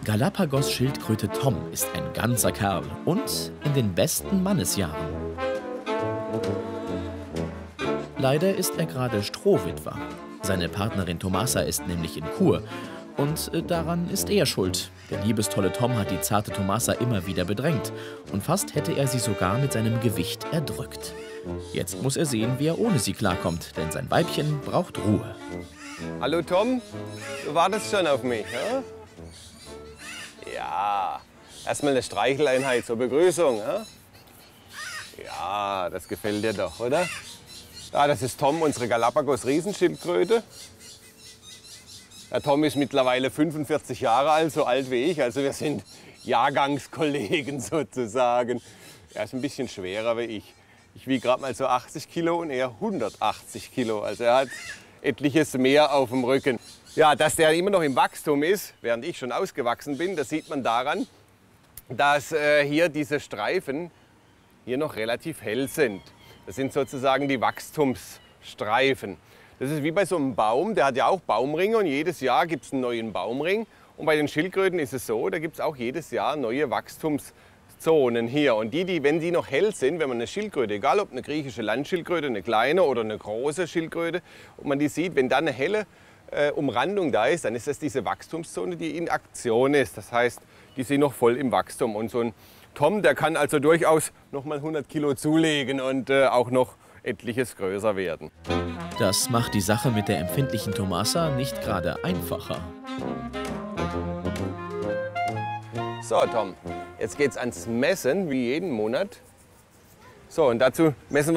Galapagos-Schildkröte Tom ist ein ganzer Kerl und in den besten Mannesjahren. Leider ist er gerade Strohwitwer. Seine Partnerin Tomasa ist nämlich in Kur. Und daran ist er schuld. Der liebestolle Tom hat die zarte Tomasa immer wieder bedrängt. Und fast hätte er sie sogar mit seinem Gewicht erdrückt. Jetzt muss er sehen, wie er ohne sie klarkommt, denn sein Weibchen braucht Ruhe. Hallo Tom, du wartest schon auf mich, ja? Ja, erstmal eine Streicheleinheit zur Begrüßung, ja? Ja, das gefällt dir doch, oder? Ja, das ist Tom, unsere Galapagos-Riesenschildkröte. Der Tom ist mittlerweile 45 Jahre alt, so alt wie ich. Also wir sind Jahrgangskollegen sozusagen. Er ist ein bisschen schwerer wie ich. Ich wiege gerade mal so 80 Kilo und er 180 Kilo. Also er hat etliches mehr auf dem Rücken. Ja, dass der immer noch im Wachstum ist, während ich schon ausgewachsen bin, das sieht man daran, dass hier diese Streifen hier noch relativ hell sind. Das sind sozusagen die Wachstumsstreifen. Das ist wie bei so einem Baum, der hat ja auch Baumringe und jedes Jahr gibt es einen neuen Baumring. Und bei den Schildkröten ist es so, da gibt es auch jedes Jahr neue Wachstumszonen hier. Und wenn die noch hell sind, wenn man eine Schildkröte, egal ob eine griechische Landschildkröte, eine kleine oder eine große Schildkröte, und man die sieht, wenn da eine helle Umrandung da ist, dann ist das diese Wachstumszone, die in Aktion ist. Das heißt, die sind noch voll im Wachstum. Und so ein Tom, der kann also durchaus noch mal 100 Kilo zulegen und auch noch etliches größer werden. Das macht die Sache mit der empfindlichen Tomasa nicht gerade einfacher. So Tom, jetzt geht's ans Messen, wie jeden Monat. So, und dazu messen wir